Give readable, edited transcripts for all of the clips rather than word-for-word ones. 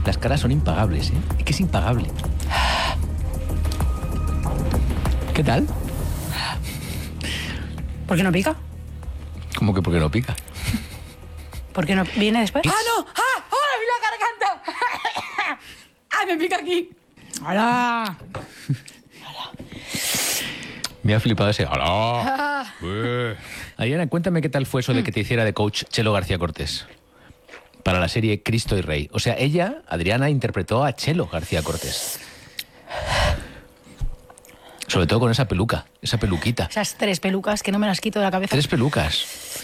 Las caras son impagables, ¿eh? Es que es impagable. ¿Qué tal? ¿Por qué no pica? ¿Cómo que por qué no pica? ¿Por qué no viene después? ¡Ah, no! ¡Ah! ¡Oh, la garganta! ¡Ah, me pica aquí! ¡Hala! Me ha flipado ese. ¡Hola! Adriana, cuéntame qué tal fue eso de que te hiciera de coach Chelo García Cortés para la serie Cristo y Rey. O sea, ella, Adriana, interpretó a Chelo García Cortés. Sobre todo con esa peluca, esa peluquita. Esas 3 pelucas que no me las quito de la cabeza. 3 pelucas.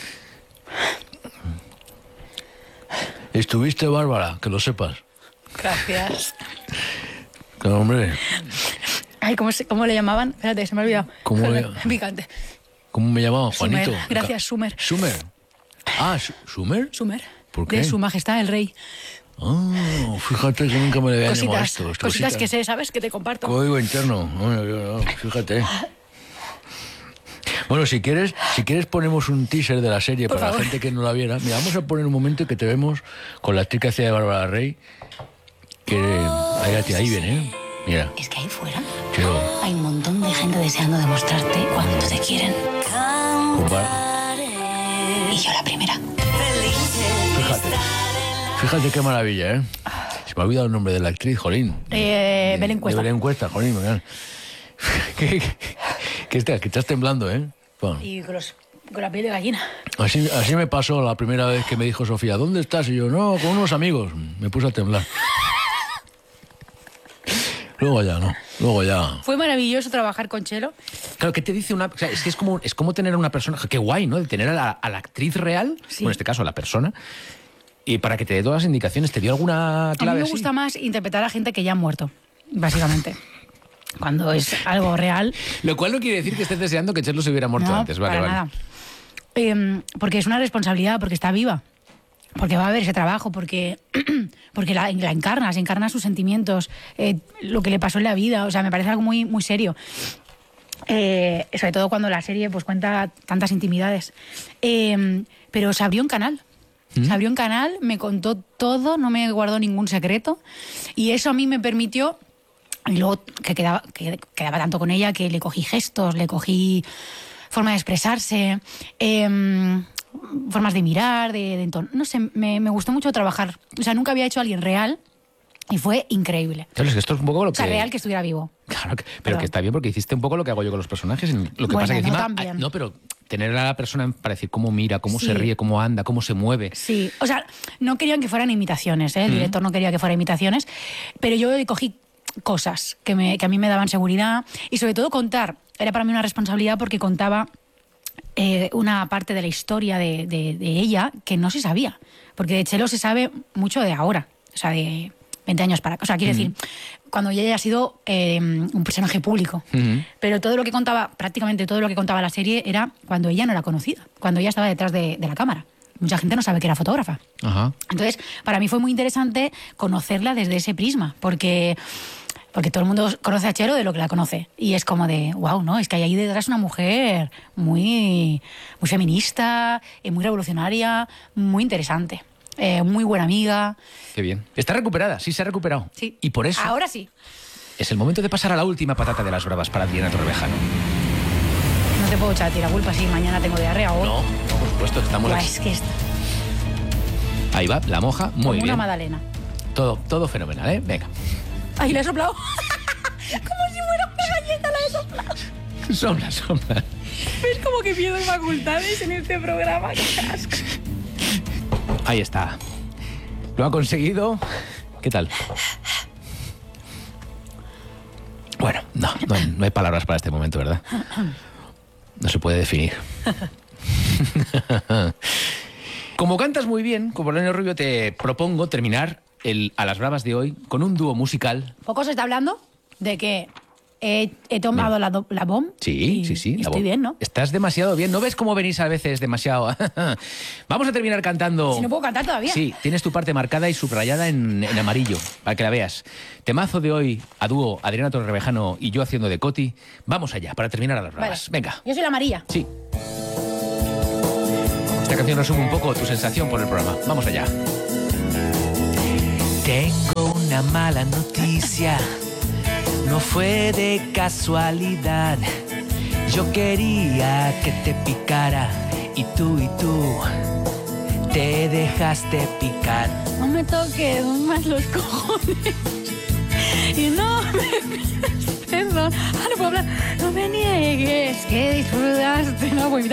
Estuviste bárbara, que lo sepas. Gracias. No, hombre. Ay, ¿cómo le llamaban? Espérate, se me ha olvidado. ¿Cómo le- Picante. ¿Cómo me llamaban? Sumer. Juanito. Gracias, Sumer. Sumer. Ah, ¿Sumer? Sumer. ¿Por qué? De Su Majestad el Rey. Ah, fíjate que nunca me le habían llamado esto. Cositas que sé, ¿sabes? Que te comparto. Código interno. Fíjate. Bueno, si quieres ponemos un teaser de la serie Por para favor. la gente que no la viera. Mira, vamos a poner un momento que te vemos con la actriz que hacía de Bárbara Rey. Que ahí viene, ¿eh? Mira. Es que ahí fuera Chelo, hay un montón de gente deseando demostrarte cuánto te quieren. Y yo la primera. Fíjate qué maravilla, ¿eh? Se me ha olvidado el nombre de la actriz, jolín. Belén Cuesta. De Belén Cuesta, jolín. Mirad. Que estás temblando, ¿eh? Bueno. Y con la piel de gallina. Así me pasó la primera vez que me dijo Sofía, ¿dónde estás? Y yo, no, con unos amigos. Me puse a temblar. Luego ya. Fue maravilloso trabajar con Chelo. Claro, ¿qué te dice una...? O sea, es que es como tener a una persona... Qué guay, ¿no? De tener a la actriz real, Sí. bueno, en este caso a la persona, y para que te dé todas las indicaciones. ¿Te dio alguna A clave mí me así? gusta más interpretar a gente que ya ha muerto, básicamente. Cuando es algo real. Lo cual no quiere decir que estés deseando que Chelo se hubiera muerto No, antes. Vale, para vale. nada. Porque es una responsabilidad, porque está viva. Porque va a haber ese trabajo, porque la encarna sus sentimientos, lo que le pasó en la vida. O sea, me parece algo muy, muy serio. Sobre todo cuando la serie pues cuenta tantas intimidades. Pero se abrió un canal. Se abrió un canal, me contó todo, no me guardó ningún secreto. Y eso a mí me permitió... Y luego que quedaba tanto con ella que le cogí gestos, le cogí forma de expresarse, formas de mirar, de entonar. No sé, me gustó mucho trabajar. O sea, nunca había hecho a alguien real y fue increíble. Claro, es que esto es un poco lo O que... sea, real que estuviera vivo. Claro, pero Perdón. que está bien porque hiciste un poco lo que hago yo con los personajes. Lo que Bueno, pasa que no encima... tan bien. No, pero tener a la persona para decir cómo mira, cómo Sí. se ríe, cómo anda, cómo se mueve. Sí, o sea, no querían que fueran imitaciones, ¿eh? El director no quería que fueran imitaciones, pero yo cogí cosas que a mí me daban seguridad y sobre todo contar. Era para mí una responsabilidad porque contaba una parte de la historia de ella que no se sabía, porque de Chelo se sabe mucho de ahora, o sea, de 20 años para acá. O sea, quiero decir, cuando ella ha sido un personaje público, pero todo lo que contaba, prácticamente todo lo que contaba la serie era cuando ella no era conocida, cuando ella estaba detrás de la cámara. Mucha gente no sabe que era fotógrafa. Ajá. Entonces, para mí fue muy interesante conocerla desde ese prisma, porque todo el mundo conoce a Chelo de lo que la conoce. Y es como de, wow, ¿no? Es que hay ahí detrás una mujer muy, muy feminista, muy revolucionaria, muy interesante, muy buena amiga. Qué bien. Está recuperada, sí se ha recuperado. Sí. Y por eso Ahora sí. es el momento de pasar a la última patata de las bravas para Adriana Torrevejano. No te puedo echar a ti la culpa si mañana tengo diarrea o... No, por supuesto, estamos Buah, aquí. es que es Ahí va, la moja, muy como bien. una magdalena. Todo fenomenal, ¿eh? Venga. ¡Ay, la he soplado! Como si fuera una galleta, la he soplado. Sopla. ¿Ves como que pierdo facultades en este programa? ¡Qué asco! Ahí está. Lo ha conseguido. ¿Qué tal? Bueno, no hay palabras para este momento, ¿verdad? No se puede definir. Como cantas muy bien, como Polonio Rubio, te propongo terminar a las bravas de hoy con un dúo musical. Poco se está hablando de que he tomado la bomb. Sí, y sí. la Estoy voz. bien, ¿no? Estás demasiado bien. ¿No ves cómo venís a veces demasiado? Vamos a terminar cantando. Si no puedo cantar todavía. Sí, tienes tu parte marcada y subrayada en amarillo, para que la veas. Temazo de hoy, a dúo, Adriana Torrevejano y yo haciendo de Coti. Vamos allá, para terminar a las Vale. bravas. Venga. Yo soy la amarilla. Sí. Esta canción resume un poco tu sensación por el programa. Vamos allá. Tengo un una mala noticia. No fue de casualidad. Yo quería que te picara y tú te dejaste picar. No me toques más los cojones. Y no me pidas perdón. No puedo hablar. No me niegues que disfrutaste. No, pues